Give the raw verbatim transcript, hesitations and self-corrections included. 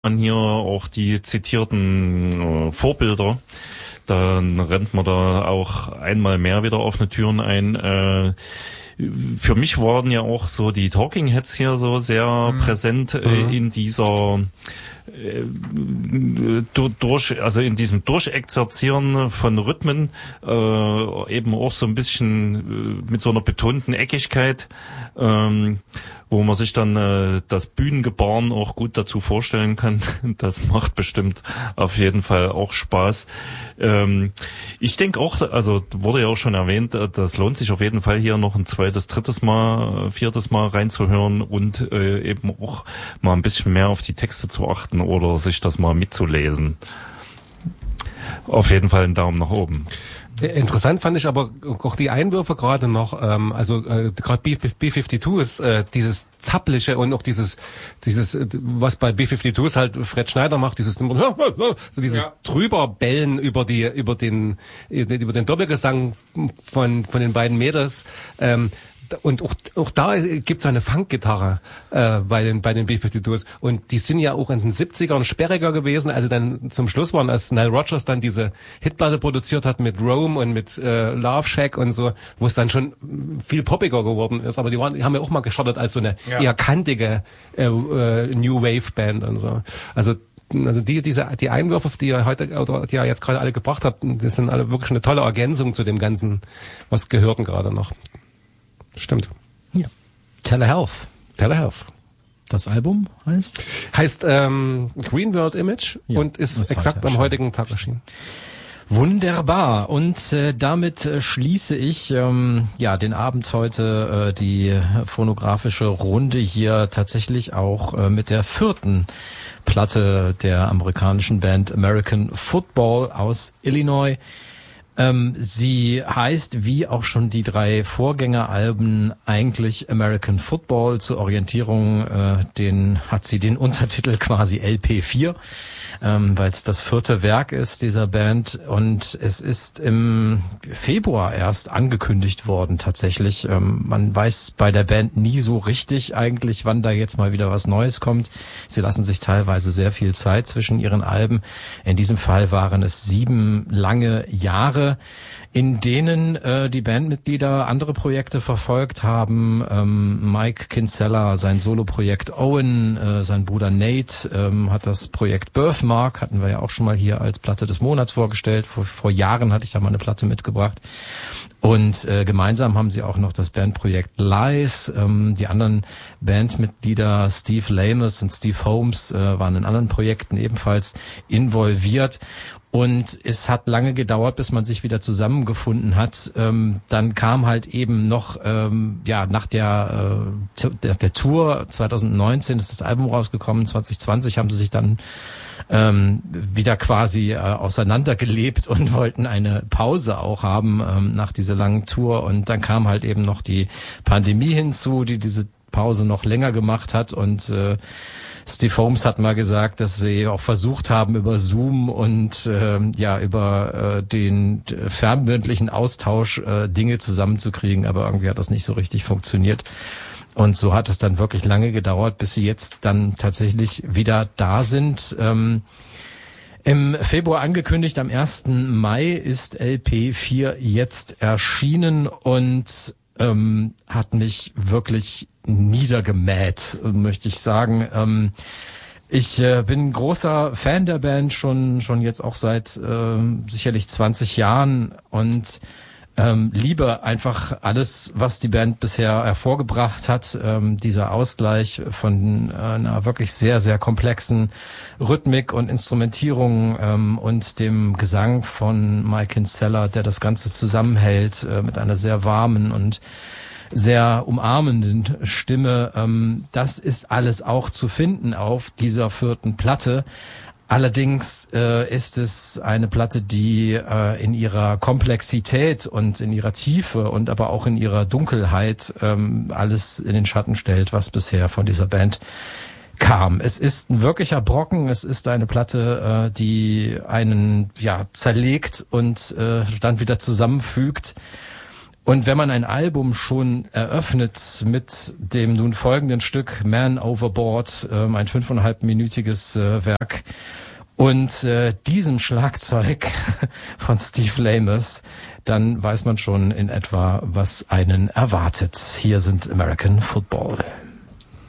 man hier auch die zitierten äh, Vorbilder, dann rennt man da auch einmal mehr wieder offene Türen ein. Äh, für mich waren ja auch so die Talking Heads hier so sehr mhm. präsent äh, mhm. in dieser äh, durch, also in diesem Durchexerzieren von Rhythmen, äh, eben auch so ein bisschen äh, mit so einer betonten Eckigkeit, ähm, wo man sich dann äh, das Bühnengebaren auch gut dazu vorstellen kann. Das macht bestimmt auf jeden Fall auch Spaß. Ähm, ich denke auch, also wurde ja auch schon erwähnt, das lohnt sich auf jeden Fall hier noch ein zweites, drittes Mal, viertes Mal reinzuhören und äh, eben auch mal ein bisschen mehr auf die Texte zu achten oder sich das mal mitzulesen. Auf jeden Fall einen Daumen nach oben. Interessant fand ich aber auch die Einwürfe gerade noch, ähm, also äh, gerade B fünfundfünfzig ist äh, dieses Zappliche und auch dieses, dieses, was bei B fünfundfünfzig ist halt Fred Schneider macht, dieses so dieses ja. drüberbellen über die, über den, über den Doppelgesang von von den beiden Mädels. Ähm, Und auch, auch da gibt's eine Funkgitarre äh, bei den bei den B fünfundfünfzig und die sind ja auch in den siebzigern sperriger gewesen, also dann zum Schluss waren, als Nile Rodgers dann diese Hitplatte produziert hat mit Rome und mit äh, Love Shack und so, wo es dann schon viel poppiger geworden ist, aber die waren die haben ja auch mal gestartet als so eine ja. eher kantige äh, äh, New Wave Band und so. Also Also die diese die Einwürfe, die ihr heute oder die ihr jetzt gerade alle gebracht habt, das sind alle wirklich eine tolle Ergänzung zu dem ganzen, was gehörten gerade noch. Stimmt. Ja. Telehealth. Telehealth. Das Album heißt? Heißt ähm, Green World Image ja, und ist, ist exakt am heutigen Tag erschienen. Wunderbar. Und äh, damit äh, schließe ich ähm, ja den Abend heute, äh, die phonographische Runde hier tatsächlich auch äh, mit der vierten Platte der amerikanischen Band American Football aus Illinois. Ähm, sie heißt, wie auch schon die drei Vorgängeralben, eigentlich American Football. Zur Orientierung, äh, den hat sie den Untertitel quasi L P vier, ähm, weil es das vierte Werk ist dieser Band. Und es ist im Februar erst angekündigt worden tatsächlich. Ähm, man weiß bei der Band nie so richtig eigentlich, wann da jetzt mal wieder was Neues kommt. Sie lassen sich teilweise sehr viel Zeit zwischen ihren Alben. In diesem Fall waren es sieben lange Jahre, in denen äh, die Bandmitglieder andere Projekte verfolgt haben. Ähm, Mike Kinsella, sein Soloprojekt Owen, äh, sein Bruder Nate ähm, hat das Projekt Birthmark, hatten wir ja auch schon mal hier als Platte des Monats vorgestellt. Vor, vor Jahren hatte ich da mal eine Platte mitgebracht. Und äh, gemeinsam haben sie auch noch das Bandprojekt Lies. Ähm, die anderen Bandmitglieder Steve Lamus und Steve Holmes äh, waren in anderen Projekten ebenfalls involviert. Und es hat lange gedauert, bis man sich wieder zusammengefunden hat. Ähm, dann kam halt eben noch, ähm, ja, nach der, äh, der, der Tour zwanzig neunzehn ist das Album rausgekommen, zwanzig zwanzig haben sie sich dann ähm, wieder quasi äh, auseinandergelebt und wollten eine Pause auch haben ähm, nach dieser langen Tour. Und dann kam halt eben noch die Pandemie hinzu, die diese Pause noch länger gemacht hat. Und äh, Steve Holmes hat mal gesagt, dass sie auch versucht haben, über Zoom und äh, ja über äh, den fernmündlichen Austausch äh, Dinge zusammenzukriegen, aber irgendwie hat das nicht so richtig funktioniert. Und so hat es dann wirklich lange gedauert, bis sie jetzt dann tatsächlich wieder da sind. Ähm, Im Februar angekündigt, am ersten Mai ist L P vier jetzt erschienen und ähm, hat mich wirklich niedergemäht, möchte ich sagen. Ähm, ich äh, bin großer Fan der Band, schon schon jetzt auch seit äh, sicherlich zwanzig Jahren und ähm, liebe einfach alles, was die Band bisher hervorgebracht hat. Ähm, dieser Ausgleich von äh, einer wirklich sehr, sehr komplexen Rhythmik und Instrumentierung ähm, und dem Gesang von Mike Kinsella, der das Ganze zusammenhält äh, mit einer sehr warmen und sehr umarmenden Stimme. Ähm, das ist alles auch zu finden auf dieser vierten Platte. Allerdings äh, ist es eine Platte, die äh, in ihrer Komplexität und in ihrer Tiefe und aber auch in ihrer Dunkelheit ähm, alles in den Schatten stellt, was bisher von dieser Band kam. Es ist ein wirklicher Brocken. Es ist eine Platte, äh, die einen ja zerlegt und äh, dann wieder zusammenfügt. Und wenn man ein Album schon eröffnet mit dem nun folgenden Stück Man Overboard, ähm, ein fünfeinhalbminütiges äh, Werk, und äh, diesem Schlagzeug von Steve Lamus, dann weiß man schon in etwa, was einen erwartet. Hier sind American Football.